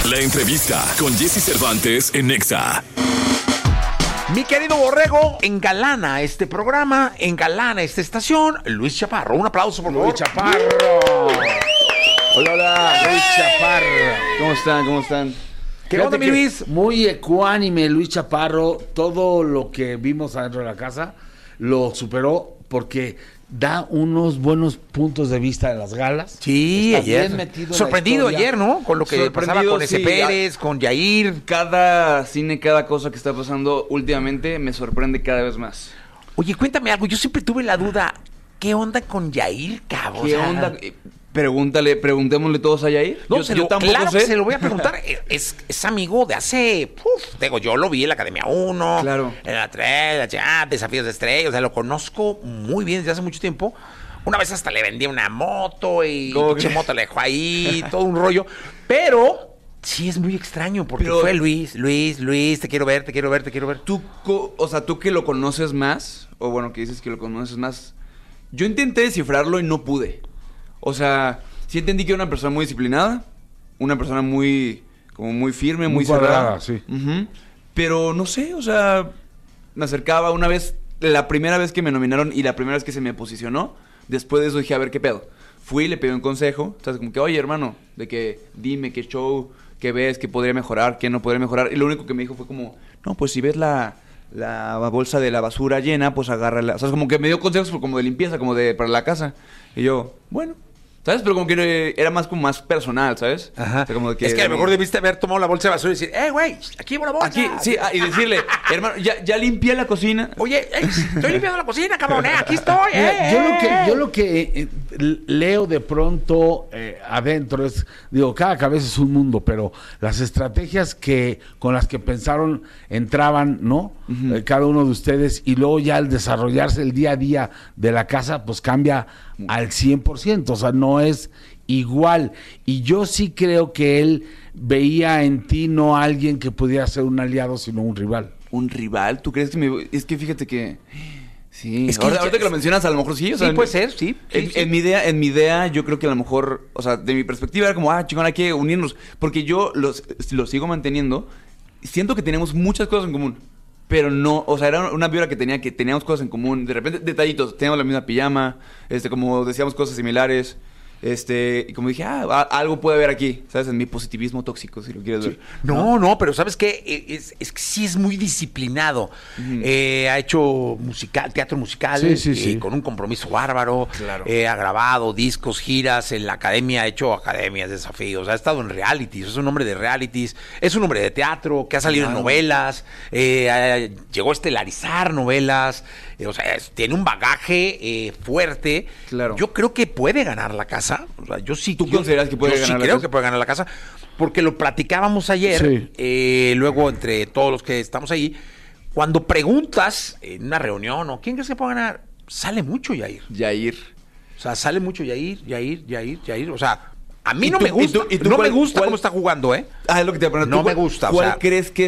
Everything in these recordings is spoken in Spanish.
La entrevista con Jesse Cervantes en Nexa. Mi querido Borrego, engalana este programa, engalana esta estación, Luis Chaparro. Un aplauso, por favor. Luis Chaparro. Hola, Luis Chaparro. ¿Cómo están? ¿Qué onda, mi Luis? Muy ecuánime, Luis Chaparro. Todo lo que vimos adentro de la casa lo superó porque da unos buenos puntos de vista de las galas. Sí, Está ayer. bien metido en la Sorprendido historia. ayer, ¿no? Con lo que pasaba con ese sí. Pérez, con Yair. Cada cine, cada cosa que está pasando últimamente me sorprende cada vez más. Oye, cuéntame algo. Yo siempre tuve la duda. ¿Qué onda con Yair, cabrón? ¿Qué onda? Preguntémosle todos a Yair. No, yo tampoco claro sé. que se lo voy a preguntar. Es amigo de hace... digo, yo lo vi en la Academia 1. Claro. En la 3, Desafíos de Estrella. O sea, lo conozco muy bien desde hace mucho tiempo. Una vez hasta le vendí una moto y pinche moto la dejó ahí, todo un rollo. Pero sí es muy extraño porque fue Luis, te quiero ver. Tú que lo conoces más, o bueno, que dices que lo conoces más, yo intenté descifrarlo y no pude. O sea, sí entendí que era una persona muy disciplinada, una persona muy firme, muy cerrada. Sí. Uh-huh. Pero no sé, o sea, me acercaba una vez, la primera vez que me nominaron y la primera vez que se me posicionó, después de eso dije, a ver, ¿qué pedo? Fui y le pedí un consejo, ¿sabes? Como que, oye, hermano, de que dime qué show, qué ves, qué podría mejorar, qué no podría mejorar. Y lo único que me dijo fue como, no, pues si ves la bolsa de la basura llena, pues agárrala. O sea, como que me dio consejos como de limpieza, para la casa. Y yo, bueno, ¿sabes? Pero como que era más personal, ¿sabes? Ajá. O sea, como de que, es que a lo mejor debiste haber tomado la bolsa de basura y decir, güey, aquí va la bolsa. Aquí, sí, y decirle, hermano, ya limpié la cocina. Oye, estoy limpiando la cocina, cabrón, aquí estoy, Mira, yo lo que leo de pronto adentro es, digo, cada cabeza es un mundo, pero las estrategias con las que pensaron entraban, ¿no? Uh-huh. Cada uno de ustedes, y luego ya al desarrollarse el día a día de la casa, pues cambia al 100%, o sea, no es igual. Y yo sí creo que él veía en ti no a alguien que pudiera ser un aliado, sino un rival. ¿Un rival? ¿Tú crees que es que fíjate que... Sí, es que ahorita que lo mencionas, a lo mejor sí. O sea, sí, puede ser, sí. En mi idea, yo creo que a lo mejor, o sea, de mi perspectiva era como, chingón, hay que unirnos. Porque yo lo sigo manteniendo. Siento que tenemos muchas cosas en común. Pero no, o sea, era una vibra que teníamos cosas en común. De repente, detallitos, teníamos la misma pijama, como decíamos cosas similares. Y como dije, algo puede haber aquí, ¿sabes? En mi positivismo tóxico, si lo quieres ver. No, pero ¿sabes qué? Es que sí es muy disciplinado. Uh-huh. Ha hecho teatro musical, sí. con un compromiso bárbaro. Claro. Ha grabado discos, giras en la academia, ha hecho academias, desafíos, ha estado en realities, es un hombre de realities, es un hombre de teatro, que ha salido en novelas, llegó a estelarizar novelas, o sea, tiene un bagaje fuerte. Claro. Yo creo que puede ganar la casa. O sea, yo sí. ¿Tú consideras que puede ganar la casa? Sí, creo que puede ganar la casa. Porque lo platicábamos ayer, luego entre todos los que estamos ahí. Cuando preguntas en una reunión, ¿o quién crees que puede ganar? Sale mucho Yair. O sea, sale mucho Yair. O sea, a mí no me gusta. No me gusta cómo está jugando, ¿eh? Es lo que te voy a preguntar. No me gusta. ¿Cuál crees que es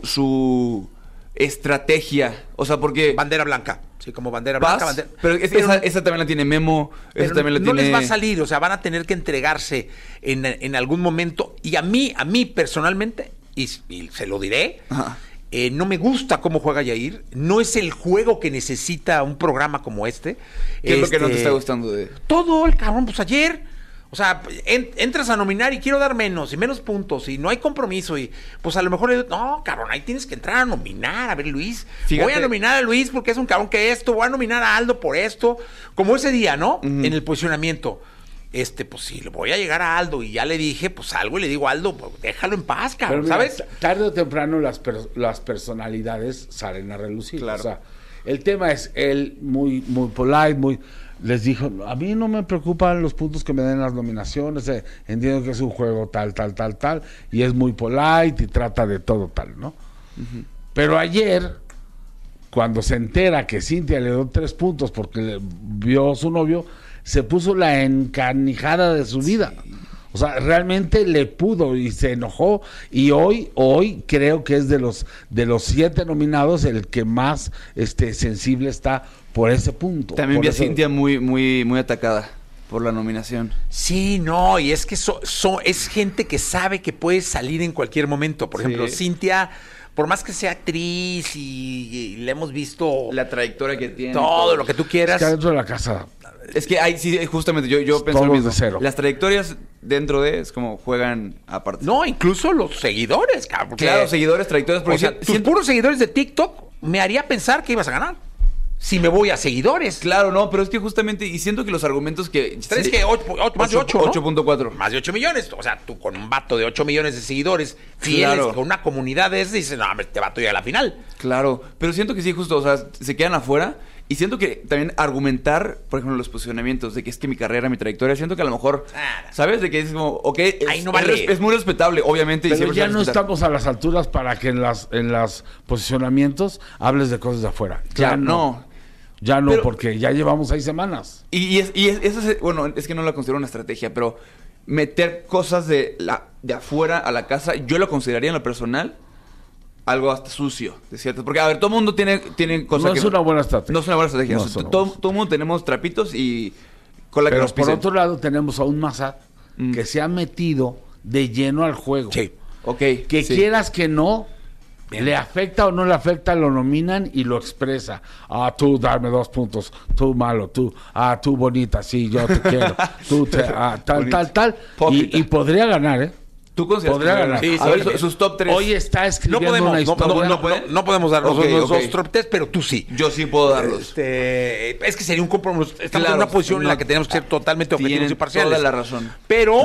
su estrategia? O sea, porque... Bandera blanca. Sí, como bandera blanca. Pero esa también la tiene Memo. Esa también la no tiene... les va a salir, o sea, van a tener que entregarse en algún momento. Y a mí personalmente, y se lo diré, no me gusta cómo juega Yair. No es el juego que necesita un programa como este. ¿Qué es lo que no te está gustando de...? Todo, el cabrón, pues ayer... O sea, entras a nominar y quiero dar menos puntos y no hay compromiso y pues a lo mejor, no, cabrón, ahí tienes que entrar a nominar, a ver, Luis, Fíjate. Voy a nominar a Luis porque es un cabrón que esto, voy a nominar a Aldo por esto, como ese día, ¿no? Uh-huh. En el posicionamiento, pues sí, le voy a llegar a Aldo y ya le dije, pues algo y le digo a Aldo, pues, déjalo en paz, cabrón, Pero mira, ¿sabes? tarde o temprano las personalidades salen a relucir. Claro. O sea, el tema es él muy polite, les dijo, a mí no me preocupan los puntos que me den las nominaciones, entiendo que es un juego tal, y es muy polite y trata de todo tal, ¿no? Uh-huh. Pero ayer, cuando se entera que Cintia le dio 3 puntos porque vio a su novio, se puso la encanijada de su vida. O sea, realmente le pudo y se enojó, y hoy creo que es de los 7 nominados el que más sensible está por ese punto. También vi a eso... Cintia muy atacada. por la nominación. Sí, no, y es que es gente que sabe que puede salir en cualquier momento. Por ejemplo, Cintia, por más que sea actriz y le hemos visto... La trayectoria que tiene. Todo lo que tú quieras. Es que dentro de la casa... Es que hay, sí, justamente, yo pensé lo mismo. De cero. Las trayectorias dentro de es como juegan aparte. No, incluso los seguidores, cabrón. Claro, seguidores, trayectorias. O sea, tus puros seguidores de TikTok me haría pensar que ibas a ganar. Si me voy a seguidores. Claro, no, pero es que justamente, y siento que los argumentos que... ¿Sabes que más de 8, ¿no? 8.4. Más de 8 millones. O sea, tú con un vato de 8 millones de seguidores fieles, claro, con una comunidad de ese, dices, no, este vato llega a la final. Claro, pero siento que sí, justo, o sea, se quedan afuera. Y siento que también argumentar, por ejemplo, los posicionamientos de que es que mi carrera, mi trayectoria, siento que a lo mejor, ¿sabes? De que es como, ok, ahí no vale. Es muy respetable, obviamente. Pero ya no estamos a las alturas para que en los posicionamientos hables de cosas de afuera. Ya no. Ya no, pero, porque ya llevamos 6 semanas. Bueno, es que no la considero una estrategia, pero meter cosas de afuera a la casa, yo lo consideraría en lo personal algo hasta sucio, de cierto. Porque, a ver, todo el mundo tiene cosas no es una buena estrategia. No es una buena estrategia. No, o sea, todo el mundo tenemos trapitos y con la que nos por pisen. otro lado tenemos a un Massad que se ha metido de lleno al juego. Sí. Ok. Que quieras que no, le afecta o no le afecta, lo nominan y lo expresa. Ah, tú darme 2 puntos, tú malo, tú bonita, sí, yo te quiero, tú tal. Y podría ganar, ¿eh? ¿Tú consideras podría que ganar? Sí, a ver, sus top 3. Hoy está escribiendo una historia. No podemos dar los top 3, pero tú sí. Yo sí puedo darlos. Es que sería un compromiso. Estamos en una posición en la que tenemos que ser totalmente objetivos y parciales. Toda la razón. Pero,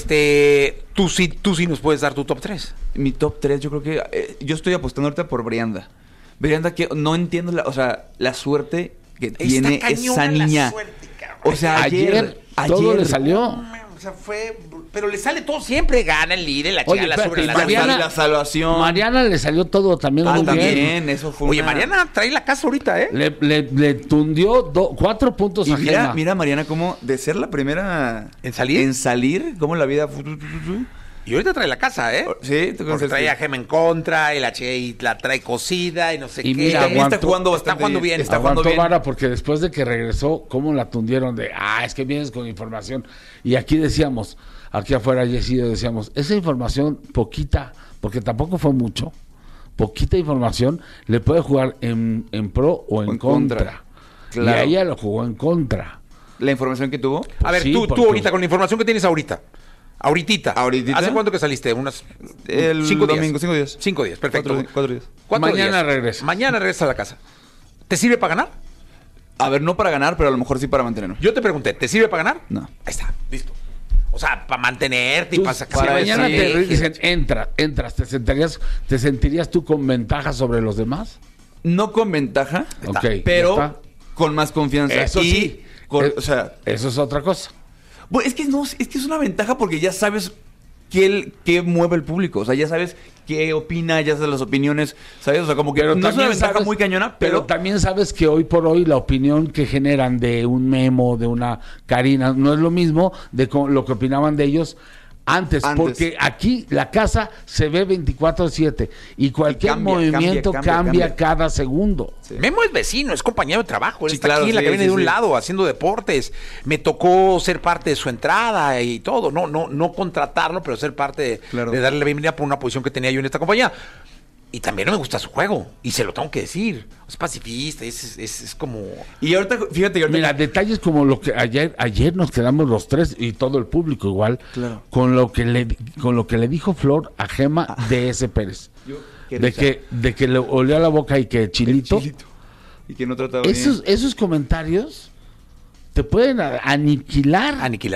tú sí nos puedes dar tu top 3. Mi top 3, yo creo que... yo estoy apostando ahorita por Brianda. Brianda, que no entiendo la suerte que tiene esa niña. Suerte, o sea, ayer todo le salió. O sea, pero le sale todo siempre. Gana el líder, la chica, la salvación. Mariana le salió todo también muy bien. Eso fue Oye, Mariana trae la casa ahorita, ¿eh? Le tundió 4 puntos y a Gema. Mira, Mariana, cómo de ser la primera... ¿En salir? Cómo la vida... Y ahorita trae la casa, ¿eh? Sí, porque trae a Gema en contra, y la trae cocida y no sé y qué. Mira, está jugando bien. Está jugando bien. Vara porque después de que regresó, cómo la tundieron de, es que vienes con información. Y aquí decíamos, aquí afuera Jessy decíamos, esa información poquita, porque tampoco fue mucho, poquita información, le puede jugar en pro o en contra. Claro. Y a ella lo jugó en contra. ¿La información que tuvo? Pues a ver, sí, tú ahorita, con la información que tienes ahorita. Ahorita. ¿Hace cuánto que saliste? El 5 días. Domingo, 5 días. 5 días, perfecto. 4 días. Mañana regresa. Mañana regresa a la casa. ¿Te sirve para ganar? A ver, no para ganar, pero a lo mejor sí para mantenerme. Yo te pregunté, ¿te sirve para ganar? No. Ahí está, listo. O sea, para mantenerte y para sacar... Si mañana te dicen, entras, ¿te sentirías tú con ventaja sobre los demás? No con ventaja, pero con más confianza. Eso sí. O sea, eso es otra cosa. Bueno, es que es una ventaja porque ya sabes qué mueve el público. O sea, ya sabes qué opina, ya sabes las opiniones, ¿sabes? O sea, como que no es una ventaja muy cañona, pero también sabes que hoy por hoy la opinión que generan de un Memo, de una Karina, no es lo mismo de lo que opinaban de ellos antes, porque aquí la casa se ve 24/7 y cualquier movimiento cambia cada segundo. Sí. Memo es vecino, es compañero de trabajo, él está aquí en la cabina de un lado haciendo deportes. Me tocó ser parte de su entrada y todo, no contratarlo, pero ser parte de darle la bienvenida por una posición que tenía yo en esta compañía. Y también no me gusta su juego, y se lo tengo que decir. Es pacifista, es como... Y ahorita, fíjate... Mira, detalles como lo que ayer nos quedamos los tres, y todo el público igual, con lo que le dijo Flor a Gema de ese Pérez. De que le olió la boca y que chilito. Y que no trataba esos comentarios te pueden aniquilar.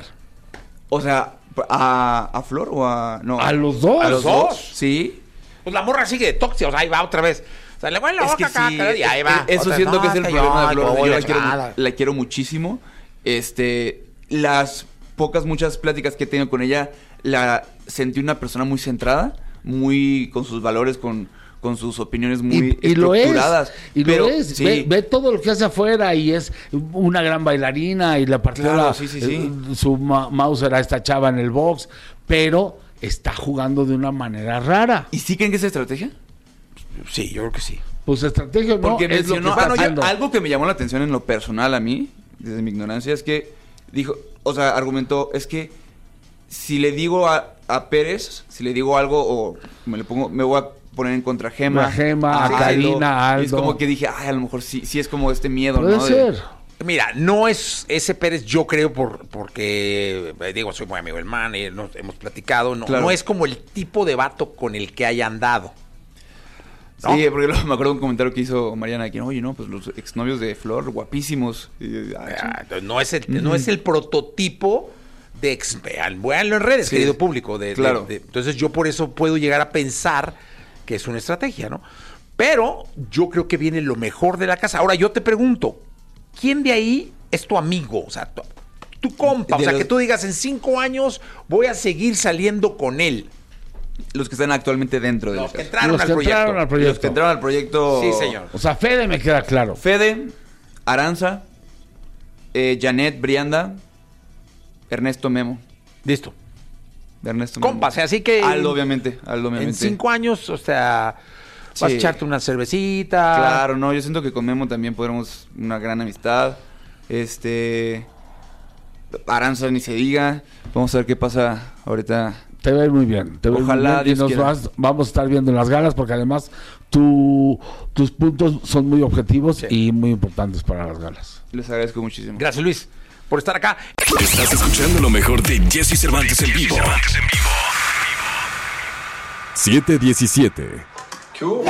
O sea, ¿a Flor o a...? No. A los dos. ¿A los dos? Sí. Pues la morra sigue de tóxica, o sea, ahí va otra vez. O sea, le vuelve la boca acá, y ahí va. Eso siento que es el problema de Flor. Yo la quiero muchísimo. Las muchas pláticas que he tenido con ella, la sentí una persona muy centrada, muy con sus valores, con sus opiniones muy estructuradas. Lo es. Sí. Ve todo lo que hace afuera y es una gran bailarina y la partió su mouse era esta chava en el box, pero está jugando de una manera rara. ¿Y sí creen que es estrategia? Sí, yo creo que sí. Pues estrategia no, porque es lo que está haciendo. Algo que me llamó la atención en lo personal a mí, desde mi ignorancia, es que dijo, o sea, argumentó, es que si le digo a Pérez, si le digo algo o me voy a poner en contra a Gema. A Karina, a Aldo. Y es como que dije, ay, a lo mejor sí es como este miedo, puede ¿no? ser. Mira, no es ese Pérez, yo creo, porque, digo, soy muy amigo del man, hemos platicado, no es como el tipo de vato con el que haya andado. ¿No? Sí, porque me acuerdo de un comentario que hizo Mariana aquí, oye, no, pues los exnovios de Flor, guapísimos. No es el prototipo de véanlo en redes, querido público. Entonces yo por eso puedo llegar a pensar que es una estrategia, ¿no? Pero yo creo que viene lo mejor de la casa. Ahora yo te pregunto, ¿quién de ahí es tu amigo? O sea, tu compa. O sea, que tú digas, en 5 años voy a seguir saliendo con él. Los que están actualmente dentro de los que entraron al proyecto. Los que entraron al proyecto. Sí, señor. O sea, Fede me queda claro. Fede, Aranza, Janet, Brianda, Ernesto Memo. Listo. Ernesto Memo. Compas, así que... Aldo, obviamente. En 5 años, o sea, vas a echarte una cervecita. Claro, no, yo siento que con Memo también podremos una gran amistad. Aranza ni se diga. Vamos a ver qué pasa ahorita. Te va a ir muy bien. Ojalá Dios quiera. Vamos a estar viendo en las galas porque además tus puntos son muy objetivos y muy importantes para las galas. Les agradezco muchísimo. Gracias, Luis, por estar acá. Estás escuchando lo mejor de Jesse Cervantes en vivo. 7:17. ¿Qué hubo?